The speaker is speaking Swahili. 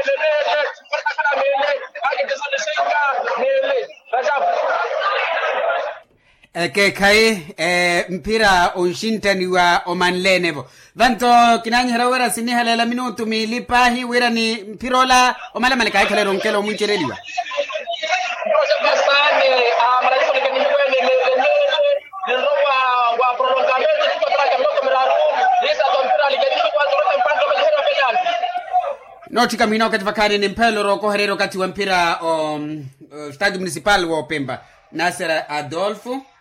Ke kai mpira unshintani wa omanlenevo vanto kinanyera wera sini halela minutu milipa hi wera ni mpirola omala malika ikale ronkelo munchereliwa noti kamino kati vakari ni mpelo roko herero kati wa mpira stadio municipal wa Pemba Nasser Adolfo